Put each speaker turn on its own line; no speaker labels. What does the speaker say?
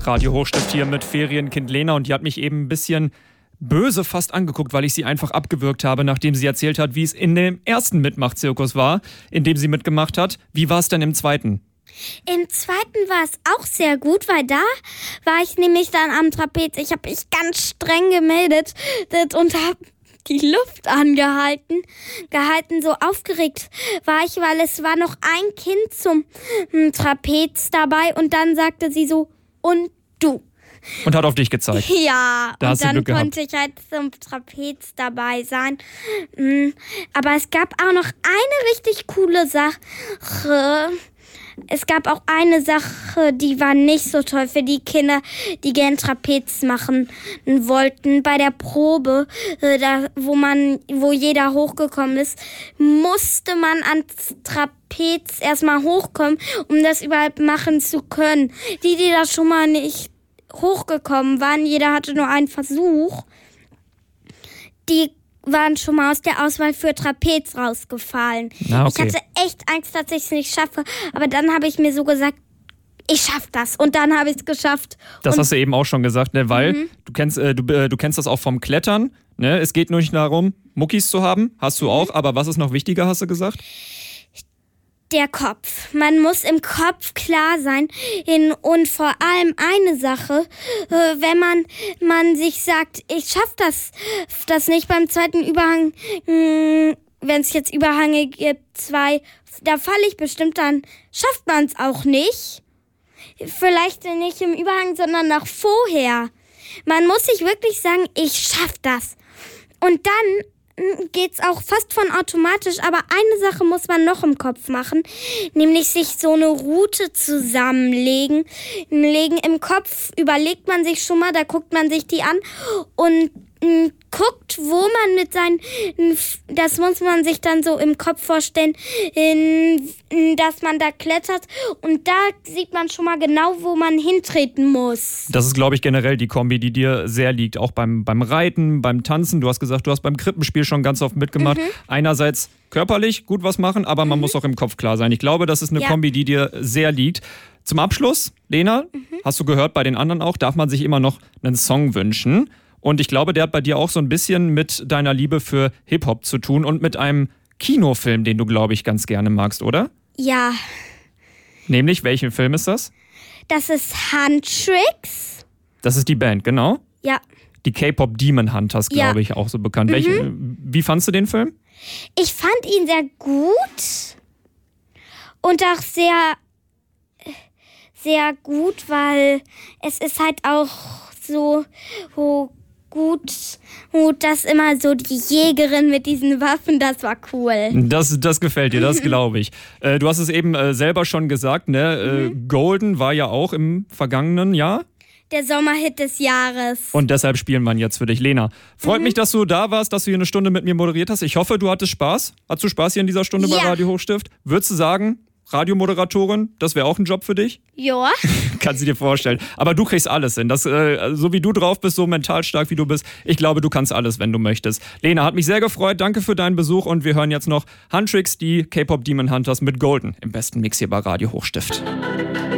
Radio Hochstift hier mit Ferienkind Lena und die hat mich eben ein bisschen böse fast angeguckt, weil ich sie einfach abgewürgt habe, nachdem sie erzählt hat, wie es in dem ersten Mitmachzirkus war, in dem sie mitgemacht hat. Wie war es denn im zweiten?
Im zweiten war es auch sehr gut, weil da war ich nämlich dann am Trapez. Ich habe mich ganz streng gemeldet und habe die Luft angehalten. So aufgeregt war ich, weil es war noch ein Kind zum Trapez dabei und dann sagte sie so, und du.
Und hat auf dich gezeigt.
Ja,
da
und dann konnte ich halt zum Trapez dabei sein. Aber es gab auch noch eine richtig coole Sache. Es gab auch eine Sache, die war nicht so toll für die Kinder, die gern Trapez machen wollten. Bei der Probe, wo jeder hochgekommen ist, musste man ans Trapez erstmal hochkommen, um das überhaupt machen zu können. Die da schon mal nicht hochgekommen waren, jeder hatte nur einen Versuch, die waren schon mal aus der Auswahl für Trapez rausgefallen.
Okay.
Ich hatte echt Angst, dass ich es nicht schaffe, aber dann habe ich mir so gesagt, ich schaffe das und dann habe ich es geschafft.
Das hast du eben auch schon gesagt, ne? Weil du kennst das auch vom Klettern. Ne? Es geht nur nicht darum, Muckis zu haben, hast du auch, aber was ist noch wichtiger, hast du gesagt?
Der Kopf. Man muss im Kopf klar sein. Und vor allem eine Sache, wenn man sich sagt, ich schaffe das nicht beim zweiten Überhang, wenn es jetzt Überhänge gibt, 2, da falle ich bestimmt, dann schafft man es auch nicht. Vielleicht nicht im Überhang, sondern noch vorher. Man muss sich wirklich sagen, ich schaffe das. Und dann geht's auch fast von automatisch, aber eine Sache muss man noch im Kopf machen, nämlich sich so eine Route zusammenlegen. Im Kopf überlegt man sich schon mal, da guckt man sich die an und guckt, wo man mit seinen, das muss man sich dann so im Kopf vorstellen, dass man da klettert und da sieht man schon mal genau, wo man hintreten muss.
Das ist, glaube ich, generell die Kombi, die dir sehr liegt, auch beim Reiten, beim Tanzen. Du hast gesagt, du hast beim Krippenspiel schon ganz oft mitgemacht. Einerseits körperlich gut was machen, aber man muss auch im Kopf klar sein. Ich glaube, das ist eine Kombi, die dir sehr liegt. Zum Abschluss, Lena, hast du gehört, bei den anderen auch, darf man sich immer noch einen Song wünschen. Und ich glaube, der hat bei dir auch so ein bisschen mit deiner Liebe für Hip-Hop zu tun und mit einem Kinofilm, den du, glaube ich, ganz gerne magst, oder?
Ja.
Nämlich, welchen Film ist das?
Das ist Huntrix.
Das ist die Band, genau?
Ja.
Die K-Pop Demon Hunters, glaube ich, auch so bekannt. Wie fandst du den Film?
Ich fand ihn sehr gut und auch sehr, sehr gut, weil es ist halt auch so gut, dass immer so die Jägerin mit diesen Waffen, das war cool.
Das gefällt dir, das glaube ich. Du hast es eben selber schon gesagt, ne? Golden war ja auch im vergangenen Jahr.
Der Sommerhit des Jahres.
Und deshalb spielen wir ihn jetzt für dich. Lena, freut mich, dass du da warst, dass du hier eine Stunde mit mir moderiert hast. Ich hoffe, du hattest Spaß. Hattest du Spaß hier in dieser Stunde bei Radio Hochstift? Würdest du sagen, Radiomoderatorin, das wäre auch ein Job für dich?
Ja.
Kannst du dir vorstellen. Aber du kriegst alles hin. Das, so wie du drauf bist, so mental stark wie du bist. Ich glaube, du kannst alles, wenn du möchtest. Lena, hat mich sehr gefreut. Danke für deinen Besuch. Und wir hören jetzt noch Huntrix, die K-Pop Demon Hunters mit Golden im besten Mix hier bei Radio Hochstift.